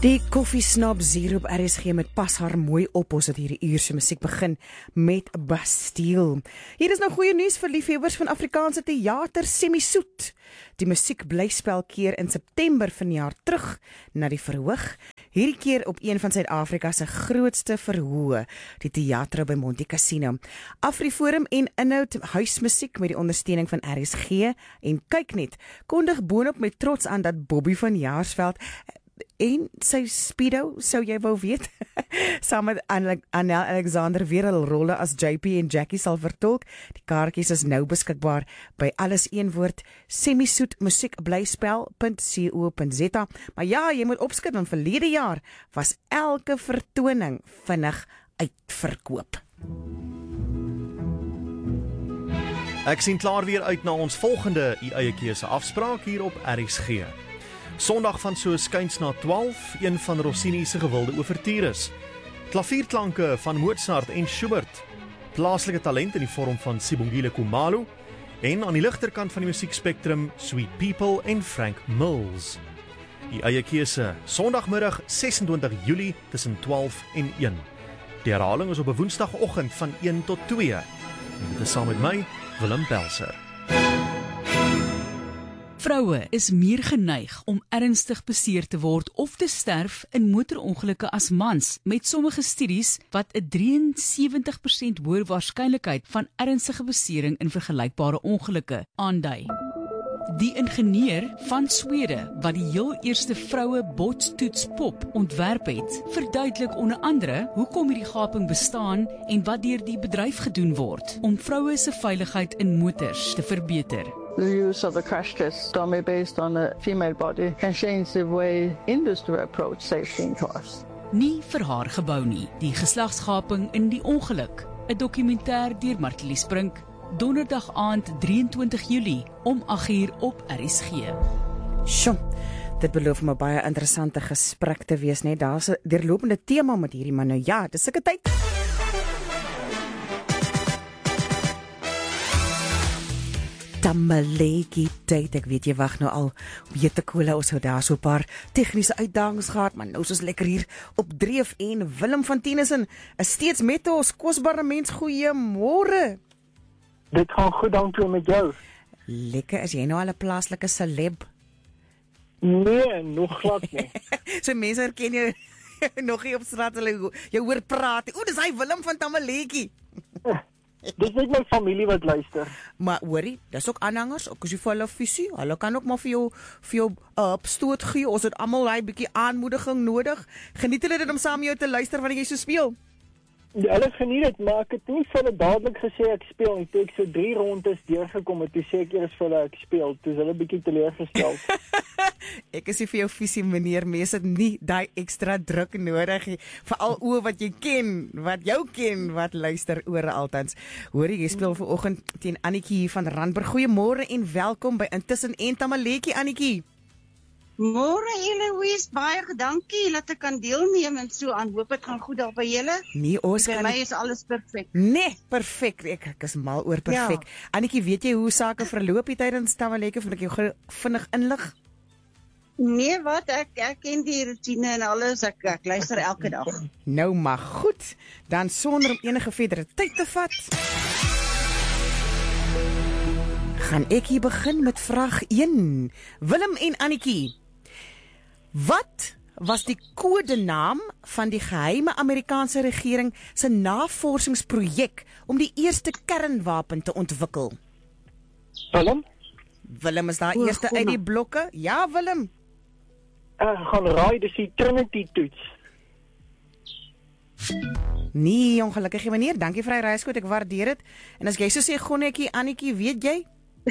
Die koffiesnap Zero op RSG met pas haar mooi op ons het hierdie uurse musiek begin met Bastille. Hier is nou goeie nuus vir liefhebbers van Afrikaanse theater Semi-Soet. Die musiekblyspel keer in September vanjaar terug na die verhoog. Hierdie keer op een van Suid-Afrika se grootste verhoë, die Teatro by Monte Cassino. Afriforum en inhoud huismusiek met die ondersteuning van RSG en kyk net, kondig boonop met trots aan dat Bobby van Jaarsveld en sy Speedo, sou jy wou weet, saam met Anel Alexander weer hul rolle as JP en Jackie sal vertolk. Die kaartjies is nou beskikbaar by alles een woord Semi-Soet musiekblyspel.co.za. Maar ja, jy moet opskit want verlede jaar was elke vertoning vinnig uitverkoop. Ek sien klaar weer uit na ons volgende eie keuse afspraak hier op RSG. Sondag van so skuins na 12, een van Rossini se gewilde ouvertures. Klavierklanke van Mozart en Schubert. Plaaslike talent in die vorm van Sibongile Khumalo en aan die ligterkant van die musiekspektrum Sweet People en Frank Mills. Die eie keuse Sondagmiddag 26 Julie tussen 12 en 1. Die herhaling is op 'n Woensdagoggend van 1 tot 2. En dit is saam met my, Willem Pelser. Vroue is meer geneig om ernstig beseer te word of te sterf in motorongelukke as mans, met sommige studies wat 'n 73% hoër waarskynlikheid van ernstige besering in vergelykbare ongelukke aandui. Die ingenieur van Swede, wat die heel eerste vroue botstoetspop ontwerp het, verduidelik onder andere hoekom hierdie gaping bestaan en wat deur die bedryf gedoen word om vroue se veiligheid in motors te verbeter. The use of the crash test dummy based on a female body can change the way industry approach safety in cars. Nie vir haar gebou nie, die geslagsgaping in die ongeluk, 'n dokumentêr deur Martelies Brink, donderdag aand 23 Julie om 8:00 op RSG. Sjoe, dit beloof my baie interessante gesprek te wees, net daar's 'n deurlopende tema met hierdie man. Nou ja, dis sulke tyd. Tamaletjie tyd, ek weet jy wag nou al op Jetekola, ons het daar so 'n paar tegniese uitdagings gehad, maar nou is ons lekker hier op dreef en Willem van Tienesen is steeds met ons, kosbare mens, goeiemôre. Dit gaan goed, dankie met jou. Lekker, is jy nou al 'n plaaslike celeb? Nee, nog glad nie. So mense herken jou nog nie op straat, hulle jou hoor praat. O, dis hy Willem van Tamaletjie. Dis net my familie wat luister. Maar hoorie, dis ook aanhangers, ook as jy vir hulle visie, hulle kan ook maar vir jou opstoot gee. Ons het almal daai bietjie aanmoediging nodig. Geniet hulle dit om saam met jou te luister wanneer jy so speel? Ja, hulle geniet dit, maar ek het nie vir hulle dadelik gesê ek speel nie. Toe ek so 3 rondes deurgekom het, toe sê ek eers vir hulle ek speel. Toe is hulle bietjie teleurgestel. Ek is nie vir jou visie meneer, mense het nie daai ekstra druk nodig nie. Veral oor wat jy ken, wat jou ken, wat luister oor altans. Hoorie, jy speel vanoggend teen Annetjie hier van Randburg. Goeiemôre en welkom by Intussen en Tamaletjie, Annetjie. Môre Eloise, baie dankie dat ek kan deelneem en so aan. Hoop dit gaan goed daar by julle. Nee, ons By kan my is alles perfek. Nee, perfek. Ek is mal oor perfek. Ja. Annetjie, weet jy hoe sake verloop het tydens Tamaletjie, of ek jou vinnig inlig? Nee, wat ek ken die rutine en alles. Ek luister elke dag. Nou maar goed, dan sonder om enige verdere tyd te vat, gaan ek hier begin met vraag 1. Willem en Annetjie, wat was die kodenaam van die geheime Amerikaanse regering se navorsingsprojek om die eerste kernwapen te ontwikkel? Willem? Willem is daar O, eerste uit die blokke? Ja, Willem. Gaan raai, dis die Trinity toets. Nee, ongelukkige meneer, dankie vir die reiskoot, ek waardeer dit. En as jy so sê, Gonnetjie, Annetjie, weet jy?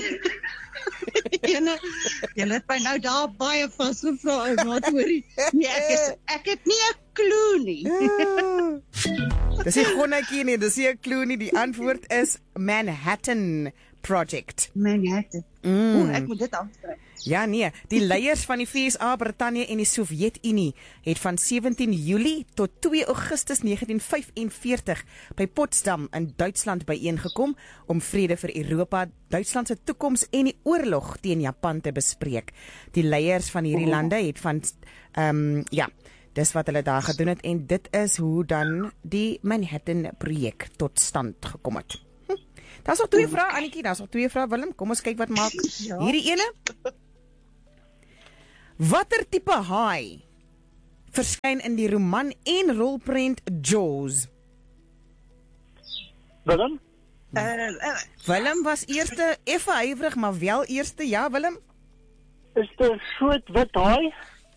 Julle het my nou daar baie vasgevra, wat hoorie. Nee, ek het nie 'n klou nie. Dis nie Gonnetjie nie, dis nie 'n klou nie, die antwoord is Manhattan Project. Manhattan. Ek moet dit aanskryf. Ja nee, die leiers van die VSA, Brittanje en die Sowjetunie het van 17 Julie tot 2 Augustus 1945 by Potsdam in Duitsland byeengekom om vrede vir Europa, Duitsland se toekoms en die oorlog teen Japan te bespreek. Die leiers van hierdie lande het van Dis wat hulle daar gedoen het en dit is hoe dan die Manhattan projek tot stand gekom het. Daar's nog 2 vrae, Annetjie, daar's nog 2 vrae, Willem. Kom ons kyk wat maak hierdie ene. Watter tipe haai verskyn in die roman en rolprent Jaws? Willem? Willem was eerste effe huiwerig, maar wel eerste, ja Willem? Is dit 'n groot wit haai?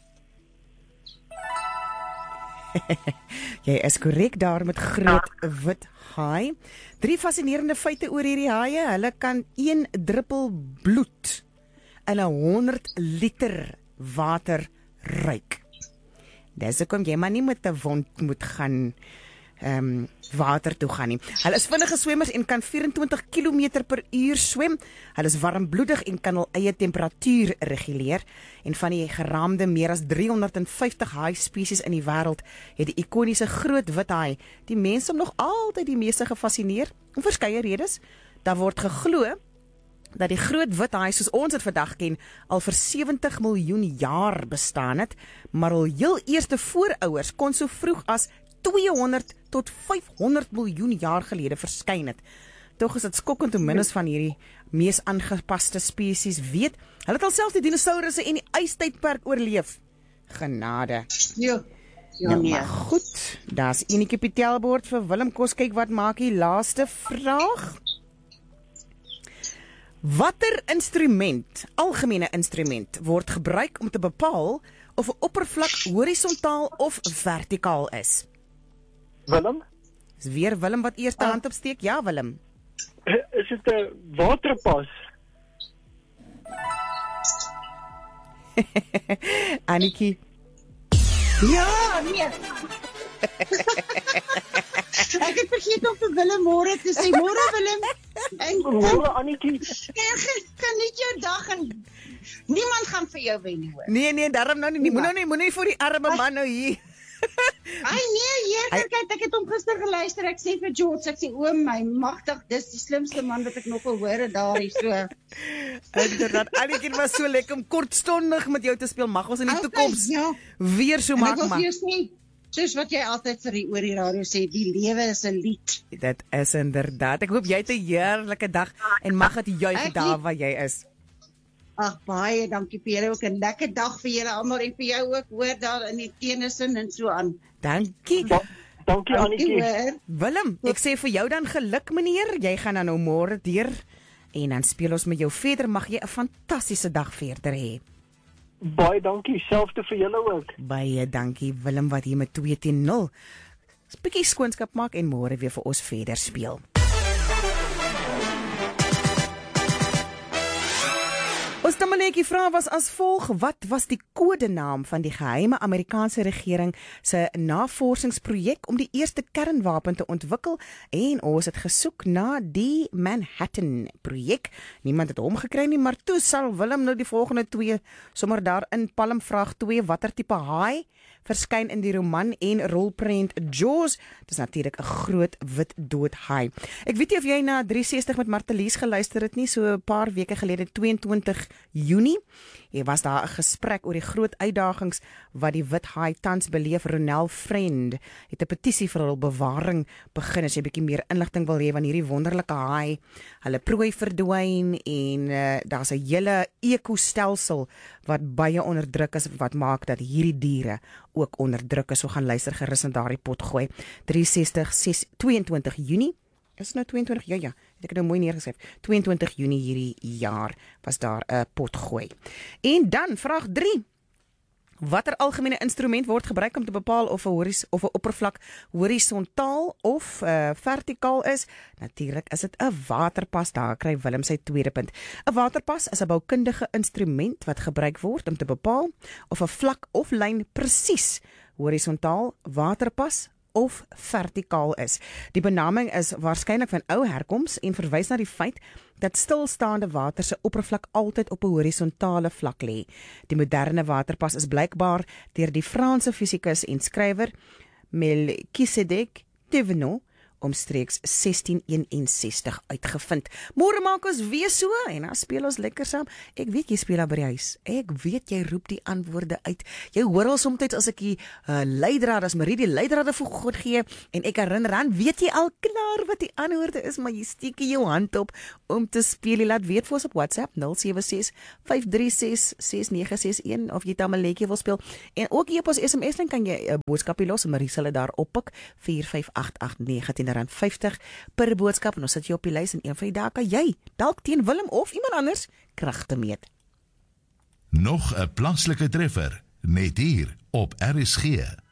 Jy is korrek daar met groot wit haai. 3 fascinerende feite oor hierdie haie. Hulle kan 1 druppel bloed in 100 liter water ruik. Dis hoekom jy maar nie met 'n wond moet gaan water toe gaan nie. Hulle is vinnige swemmers en kan 24 km/h swem. Hulle is warmbloedig en kan hul eie temperatuur reguleer. En van die geraamde meer as 350 haai spesies in die wêreld het die ikoniese groot wit haai die mense nog altyd die meeste gefassineer om verskeie redes. Daar word geglo dat die groot wit haai soos ons dit vandag ken al vir 70 miljoen jaar bestaan het, maar hul heel eerste voorouers kon so vroeg as 200 tot 500 miljoen jaar gelede verskyn het. Tog is dit skokkend hoe min van hierdie mees aangepaste spesies weet. Hulle het alself die dinosourusse en die ystydperk oorleef. Genade. Ja. Maar goed, daar's enetjie op die tellbord vir Willem. Kom kyk wat maak die laaste vraag. Watter instrument, algemene instrument, word gebruik om te bepaal of 'n oppervlak horisontaal of vertikaal is? Willem? Dis weer Willem wat eerste hand opsteek. Ja, Willem. Is dit 'n waterpas? Annetjie. Ja, nee. Ek het vergeet om vir Willem môre te sê. Môre Willem. En Môre Annetjie. geniet jou dag en niemand gaan vir jou wen nie hoor. Nee, daarom nou nie. Moenie vir die arme man nou hier. Ai nee, kyk, ek het hom gister geluister. Ek sê vir George, ek sê o my magtig, dis die slimste man wat ek nog al hoor daar hier so. Inderdaad, Annetjie was so lekker om kortstondig met jou te speel. Mag ons in die Okay, toekoms ja. weer so En maak ek wil maar. vir jou sê, soos wat jy altyd vir die oor die radio sê, die lewe is 'n lied. Dit is inderdaad. Ek hoop jy het 'n heerlike dag en mag dit juig Ek daar nie. waar jy is. Ag, baie dankie vir julle ook 'n lekker dag vir julle almal en vir jou ook hoor daar in die tennisin en so aan. Dankie. Dankie Annetjie. hoor. Willem, ek sê vir jou dan geluk meneer. Jy gaan dan nou môre deur en dan speel ons met jou verder. Mag jy 'n fantastiese dag verder hê. Baie dankie, selfs vir julle ook. Baie dankie Willem wat hier met 2-0. 'n Bietjie skoonskap maak en môre weer vir ons verder speel. Ons stemmetjie vraag was as volg: wat was die kodenaam van die geheime Amerikaanse regering se navorsingsprojek om die eerste kernwapen te ontwikkel? En ons het gesoek na die Manhattan projek. Niemand het hom gekry nie, maar toe sal Willem nou die volgende 2 sommer daar in palm. Vraag 2: watter tipe haai verskyn in die roman en rolprent Jaws? Dis natuurlik 'n groot wit doodhaai. Ek weet nie of jy na 360 met Martelies geluister het nie, so 'n paar weke gelede, 22 Junie. Hier was daar 'n gesprek oor die groot uitdagings wat die wit haai tans beleef. Ronel Friend het 'n petisie vir hul bewaring begin. As jy 'n bietjie meer inligting wil hê van hierdie wonderlike haai, hulle prooi verdwyn en daar's 'n hele ekostelsel wat baie onder druk is, wat maak dat hierdie diere ook onder druk is. So gaan luister gerus in daardie pot gooi. 22 Junie. Is nou 22? Ja. Ek het nou mooi neergeskryf. 22 Junie hierdie jaar was daar 'n pot gooi. En dan vraag 3. Watter algemene instrument word gebruik om te bepaal of 'n oppervlak horisontaal of vertikaal is? Natuurlik is dit 'n waterpas. Daar kry Willem sy tweede punt. 'n Waterpas is 'n boukundige instrument wat gebruik word om te bepaal of 'n vlak of lyn presies horisontaal, waterpas of vertikaal is. Die benaming is waarskynlik van ou herkoms en verwys na die feit dat stilstaande water se oppervlak altyd op 'n horisontale vlak lê. Die moderne waterpas is blykbaar deur die Franse fisikus en skrywer Melchisedek Thévenot omstreeks 1661 uitgevind. Môre maak ons weer so en dan speel ons lekker saam. Ek weet jy speel daar by die huis. Ek weet jy roep die antwoorde uit. Jy hoor al soms as ek die leidraad, as Marie die leidraad vir God gee en ek herinner aan, weet jy al klaar wat die antwoorde is, maar jy steek jou hand op om te speel. Jy laat weet vir ons op WhatsApp 076-536-6961 of jy Tamaletjie wil speel. En ook hier op ons SMS dan kan jy 'n boodskapie los en Marie sal dit daar oppik 45889 R50 per boodskap en ons sit jy op die lys en een van die dae kan jy dalk teen Willem of iemand anders kragte meet. Nog 'n plaaslike treffer net hier op RSG.